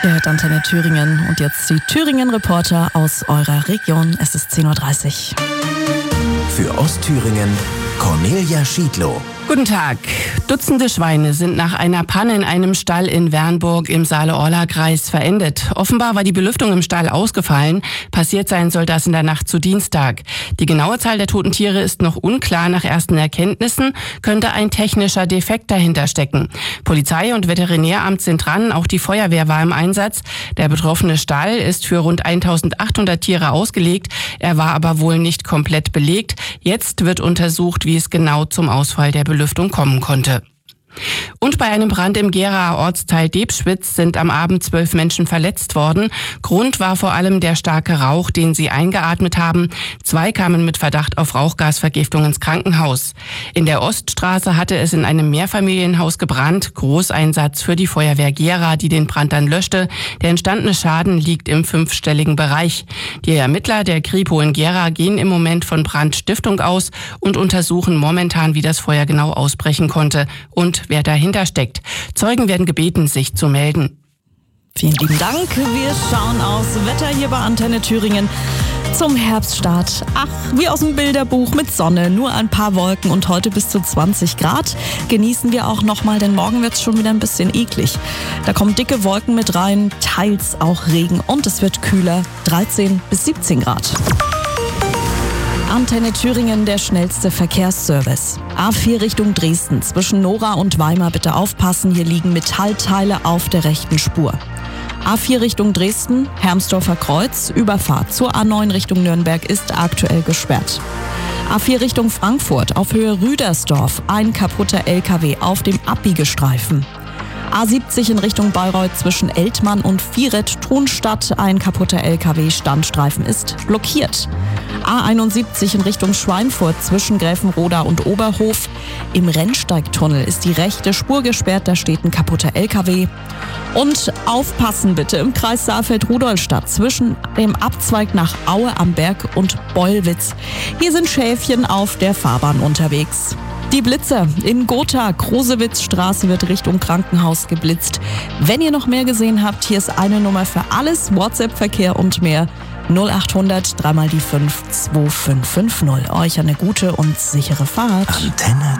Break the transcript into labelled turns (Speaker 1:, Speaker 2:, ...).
Speaker 1: Ihr hört Antenne Thüringen und jetzt die Thüringen-Reporter aus eurer Region. Es ist 10.30 Uhr.
Speaker 2: Für Ostthüringen Cornelia Schiedlow.
Speaker 3: Guten Tag. Dutzende Schweine sind nach einer Panne in einem Stall in Wernburg im Saale-Orla-Kreis verendet. Offenbar war die Belüftung im Stall ausgefallen. Passiert sein soll das in der Nacht zu Dienstag. Die genaue Zahl der toten Tiere ist noch unklar. Nach ersten Erkenntnissen könnte ein technischer Defekt dahinter stecken. Polizei und Veterinäramt sind dran. Auch die Feuerwehr war im Einsatz. Der betroffene Stall ist für rund 1800 Tiere ausgelegt. Er war aber wohl nicht komplett belegt. Jetzt wird untersucht, wie es genau zum Ausfall der Belüftung kommen konnte. Und bei einem Brand im Geraer Ortsteil Debschwitz sind am Abend 12 Menschen verletzt worden. Grund war vor allem der starke Rauch, den sie eingeatmet haben. 2 kamen mit Verdacht auf Rauchgasvergiftung ins Krankenhaus. In der Oststraße hatte es in einem Mehrfamilienhaus gebrannt. Großeinsatz für die Feuerwehr Gera, die den Brand dann löschte. Der entstandene Schaden liegt im 5-stelligen Bereich. Die Ermittler der Kripo in Gera gehen im Moment von Brandstiftung aus und untersuchen momentan, wie das Feuer genau ausbrechen konnte und wer dahinter steckt. Zeugen werden gebeten, sich zu melden.
Speaker 1: Vielen lieben Dank. Wir schauen aufs Wetter hier bei Antenne Thüringen zum Herbststart. Ach, wie aus dem Bilderbuch mit Sonne, nur ein paar Wolken und heute bis zu 20 Grad. Genießen wir auch nochmal, denn morgen wird es schon wieder ein bisschen eklig. Da kommen dicke Wolken mit rein, teils auch Regen und es wird kühler, 13 bis 17 Grad. Antenne Thüringen, der schnellste Verkehrsservice. A4 Richtung Dresden. Zwischen Nora und Weimar bitte aufpassen. Hier liegen Metallteile auf der rechten Spur. A4 Richtung Dresden, Hermsdorfer Kreuz. Überfahrt zur A9 Richtung Nürnberg ist aktuell gesperrt. A4 Richtung Frankfurt auf Höhe Rüdersdorf. Ein kaputter LKW auf dem Abbiegestreifen. A70 in Richtung Bayreuth zwischen Eltmann und Viret-Thunstadt. Ein kaputter LKW-Standstreifen ist blockiert. A71 in Richtung Schweinfurt zwischen Gräfenroda und Oberhof. Im Rennsteigtunnel ist die rechte Spur gesperrt, da steht ein kaputter LKW. Und aufpassen bitte im Kreis Saalfeld-Rudolstadt zwischen dem Abzweig nach Aue am Berg und Beulwitz. Hier sind Schäfchen auf der Fahrbahn unterwegs. Die Blitzer in Gotha, Krosewitzstraße wird Richtung Krankenhaus geblitzt. Wenn ihr noch mehr gesehen habt, hier ist eine Nummer für alles, WhatsApp-Verkehr und mehr. 0800 3 mal die 5 2550. Euch eine gute und sichere Fahrt.
Speaker 2: Antenne